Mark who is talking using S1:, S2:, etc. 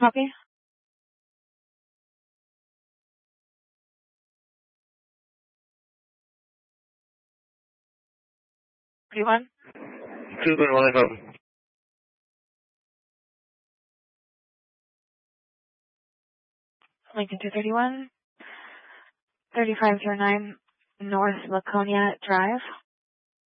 S1: Copy. P1.
S2: 2.1 copy.
S1: Lincoln 231. 3509 North Laconia Drive.